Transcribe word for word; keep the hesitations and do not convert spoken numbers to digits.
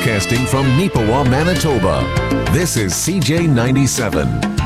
Broadcasting from Neepawa, Manitoba, this is C J ninety-seven.